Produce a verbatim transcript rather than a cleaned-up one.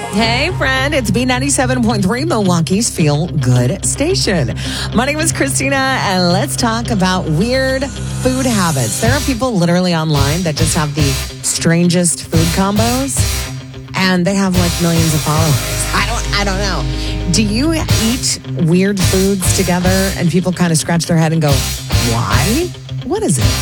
Hey, friend, it's B ninety-seven point three, Milwaukee's Feel Good Station. My name is Christina, and let's talk about weird food habits. There are people literally online that just have the strangest food combos, and they have like millions of followers. I don't, I don't know. Do you eat weird foods together, and people kind of scratch their head and go, why? What is it?